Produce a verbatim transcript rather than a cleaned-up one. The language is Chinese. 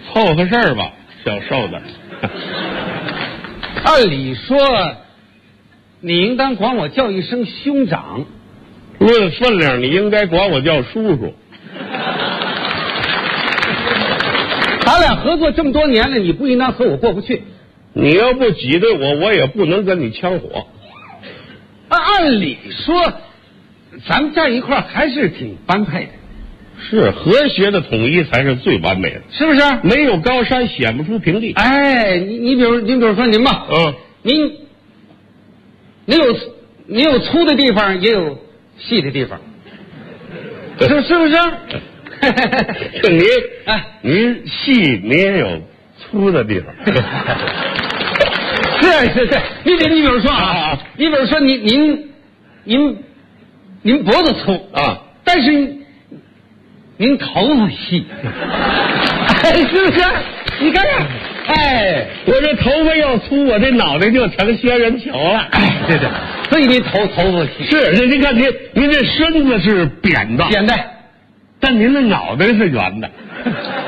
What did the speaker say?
凑合事儿吧，小瘦子。 按理说，你应当管我叫一声兄长。 论分量，你应该管我叫叔叔。 咱俩合作这么多年了，你不应当和我过不去。 你要不挤兑我，我也不能跟你呛火。 按按理说，咱们站一块儿还是挺般配的。 是和谐的统一才是最完美的， 是不是？ 没有高山显不出平地。 哎，你你比如你比如说您吧， 嗯， 您你有你有粗的地方，也有细的地方，是是不是？ 您哎， 您细，您也有粗的地方。 是是是，你比你比如说啊，你比如说您您您您脖子粗啊， 但是您头发细，哎，是不是？你看看，哎， 我这头发要粗，我这脑袋就成仙人球了。 哎，对对，所以您头头发细。 是，这您看您您这身子是扁的， 扁的， 但您的脑袋是圆的。